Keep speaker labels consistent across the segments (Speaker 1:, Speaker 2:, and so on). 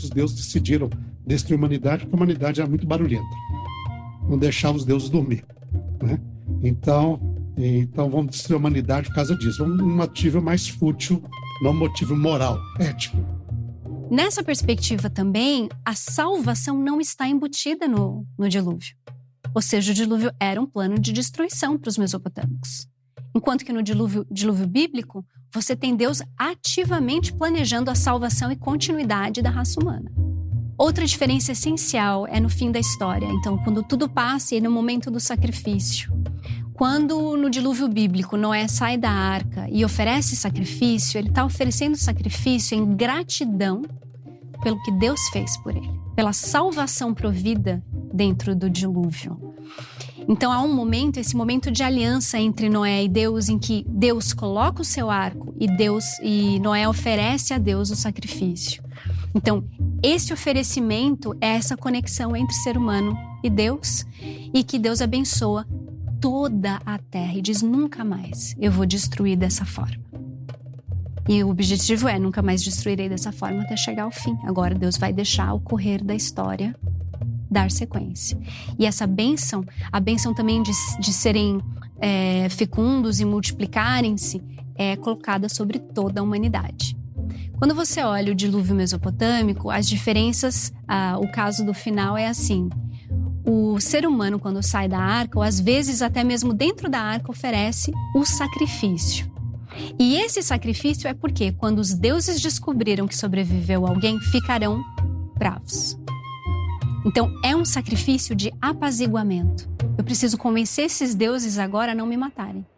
Speaker 1: os deuses decidiram destruir a humanidade, porque a humanidade era muito barulhenta. Não deixava os deuses dormir, né? Então vamos destruir a humanidade por causa disso. Um motivo mais fútil, não um motivo moral, ético.
Speaker 2: Nessa perspectiva também, a salvação não está embutida no dilúvio. Ou seja, o dilúvio era um plano de destruição para os mesopotâmicos. Enquanto que no dilúvio bíblico, você tem Deus ativamente planejando a salvação e continuidade da raça humana. Outra diferença essencial é no fim da história. Então, quando tudo passa e no momento do sacrifício. Quando no dilúvio bíblico Noé sai da arca e oferece sacrifício, ele está oferecendo sacrifício em gratidão pelo que Deus fez por ele, pela salvação provida dentro do dilúvio. Então há um momento, esse momento de aliança entre Noé e Deus, em que Deus coloca o seu arco e Noé oferece a Deus o sacrifício. Então, esse oferecimento é essa conexão entre ser humano e Deus, e que Deus abençoa toda a terra e diz: nunca mais eu vou destruir dessa forma. E o objetivo é: nunca mais destruirei dessa forma até chegar ao fim. Agora Deus vai deixar o correr da história dar sequência. E essa bênção, a bênção também de serem fecundos e multiplicarem-se, é colocada sobre toda a humanidade. Quando você olha o dilúvio mesopotâmico, as diferenças, o caso do final é assim: o ser humano, quando sai da arca, ou às vezes até mesmo dentro da arca, oferece o sacrifício. E esse sacrifício é porque, quando os deuses descobriram que sobreviveu alguém, ficarão bravos. Então, é um sacrifício de apaziguamento. Eu preciso convencer esses deuses agora a não me matarem.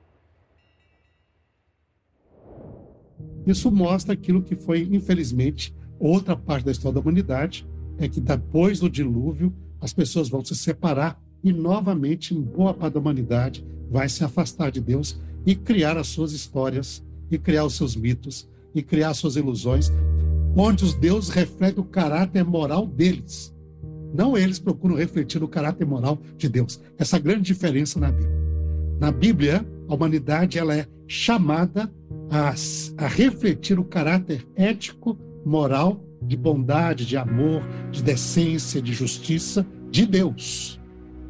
Speaker 1: Isso mostra aquilo que foi, infelizmente, outra parte da história da humanidade, é que depois do dilúvio, as pessoas vão se separar e, novamente, em boa parte da humanidade, vai se afastar de Deus e criar as suas histórias, e criar os seus mitos, e criar as suas ilusões, onde os deuses refletem o caráter moral deles. Não eles procuram refletir o caráter moral de Deus. Essa é a grande diferença na Bíblia. Na Bíblia, a humanidade ela é chamada a refletir o caráter ético, moral, de bondade, de amor, de decência, de justiça de Deus.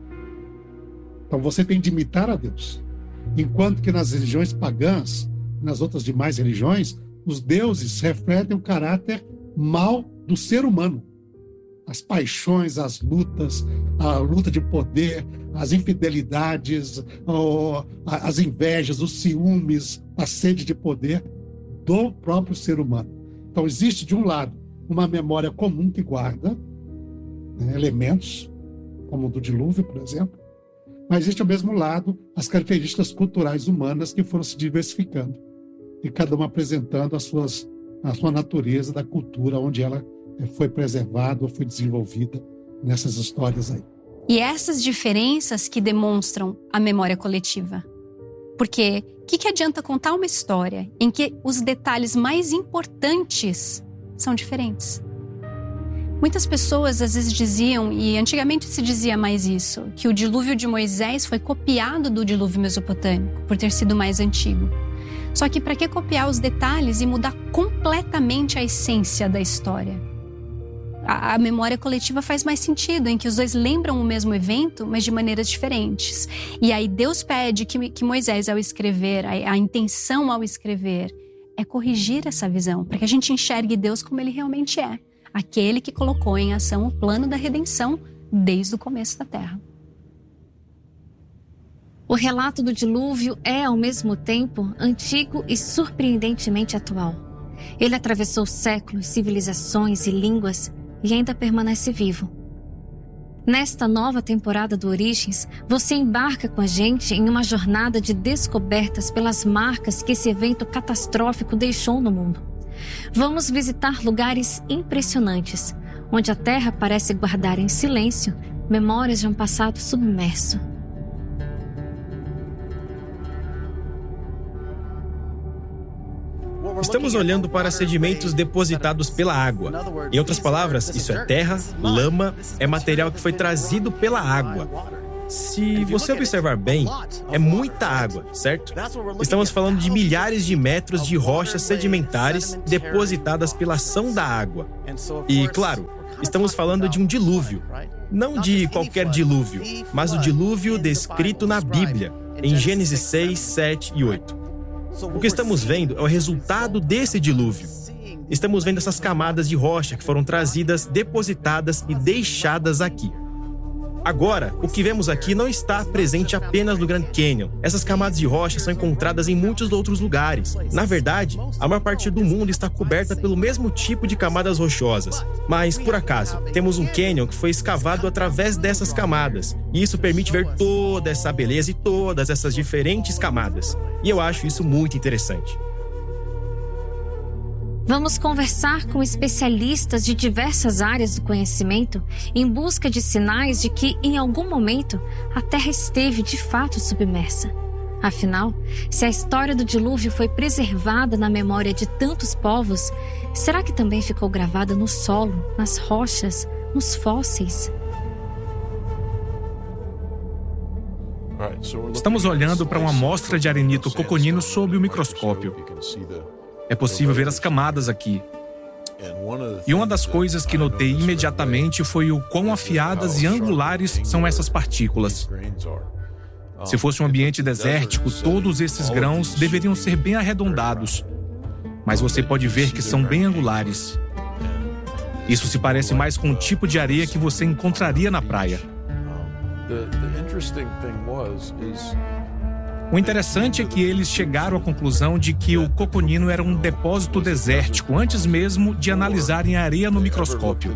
Speaker 1: Então você tem de imitar a Deus. Enquanto que nas religiões pagãs, nas outras demais religiões, os deuses refletem o caráter mau do ser humano. As paixões, as lutas, a luta de poder, as infidelidades, as invejas, os ciúmes, a sede de poder do próprio ser humano. Então existe, de um lado, uma memória comum que guarda elementos, como o do dilúvio, por exemplo, mas existe, ao mesmo lado, as características culturais humanas que foram se diversificando, e cada uma apresentando a sua natureza da cultura onde ela foi preservada ou foi desenvolvida nessas histórias aí.
Speaker 2: E essas diferenças que demonstram a memória coletiva. Porque o que adianta contar uma história em que os detalhes mais importantes são diferentes? Muitas pessoas às vezes diziam, e antigamente se dizia mais isso, que o dilúvio de Moisés foi copiado do dilúvio mesopotâmico, por ter sido mais antigo. Só que para que copiar os detalhes e mudar completamente a essência da história? A memória coletiva faz mais sentido, em que os dois lembram o mesmo evento, mas de maneiras diferentes. E aí Deus pede que Moisés, ao escrever, a intenção ao escrever, é corrigir essa visão, para que a gente enxergue Deus como ele realmente é. Aquele que colocou em ação o plano da redenção desde o começo da Terra.
Speaker 3: O relato do dilúvio é, ao mesmo tempo, antigo e surpreendentemente atual. Ele atravessou séculos, civilizações e línguas e ainda permanece vivo. Nesta nova temporada do Origens, você embarca com a gente em uma jornada de descobertas pelas marcas que esse evento catastrófico deixou no mundo. Vamos visitar lugares impressionantes, onde a Terra parece guardar em silêncio memórias de um passado submerso.
Speaker 4: Estamos olhando para sedimentos depositados pela água. Em outras palavras, isso é terra, lama, é material que foi trazido pela água. Se você observar bem, é muita água, certo? Estamos falando de milhares de metros de rochas sedimentares depositadas pela ação da água. E, claro, estamos falando de um dilúvio. Não de qualquer dilúvio, mas o dilúvio descrito na Bíblia, em Gênesis 6, 7 e 8. O que estamos vendo é o resultado desse dilúvio. Estamos vendo essas camadas de rocha que foram trazidas, depositadas e deixadas aqui. Agora, o que vemos aqui não está presente apenas no Grand Canyon. Essas camadas de rocha são encontradas em muitos outros lugares. Na verdade, a maior parte do mundo está coberta pelo mesmo tipo de camadas rochosas. Mas, por acaso, temos um canyon que foi escavado através dessas camadas. E isso permite ver toda essa beleza e todas essas diferentes camadas. E eu acho isso muito interessante.
Speaker 3: Vamos conversar com especialistas de diversas áreas do conhecimento em busca de sinais de que, em algum momento, a Terra esteve de fato submersa. Afinal, se a história do dilúvio foi preservada na memória de tantos povos, será que também ficou gravada no solo, nas rochas, nos fósseis?
Speaker 5: Estamos olhando para uma amostra de arenito coconino sob o microscópio. É possível ver as camadas aqui. E uma das coisas que notei imediatamente foi o quão afiadas e angulares são essas partículas. Se fosse um ambiente desértico, todos esses grãos deveriam ser bem arredondados. Mas você pode ver que são bem angulares. Isso se parece mais com o tipo de areia que você encontraria na praia. O interessante é que eles chegaram à conclusão de que o coconino era um depósito desértico antes mesmo de analisarem a areia no microscópio.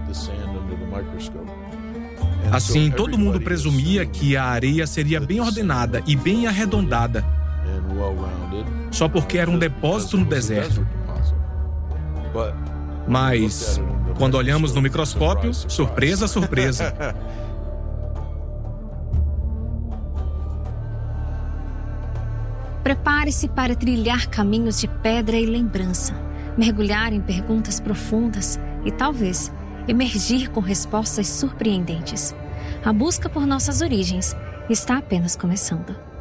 Speaker 5: Assim, todo mundo presumia que a areia seria bem ordenada e bem arredondada, só porque era um depósito no deserto. Mas, quando olhamos no microscópio, surpresa, surpresa.
Speaker 3: Prepare-se para trilhar caminhos de pedra e lembrança, mergulhar em perguntas profundas e, talvez, emergir com respostas surpreendentes. A busca por nossas origens está apenas começando.